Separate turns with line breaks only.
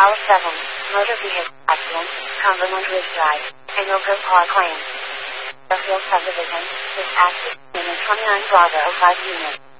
Palace 7, motor vehicle accident, Cumberland Ridge Drive, Angelco Park Lane. Fairfield Subdivision, this accident in 29 Bravo 5 unit.